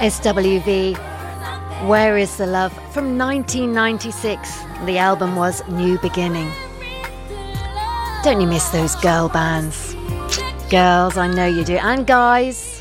SWV, Where is the Love, from 1996. The album was New Beginning. Don't you miss those girl bands? Girls, I know you do. And guys,